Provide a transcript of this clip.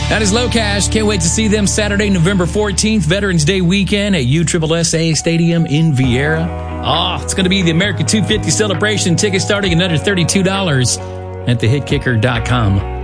That is Low Cash. Can't wait to see them Saturday, November 14th, Veterans Day weekend at USSSA Stadium in Viera. Oh, it's going to be the America 250 celebration. Tickets starting at under $32 at thehitkicker.com.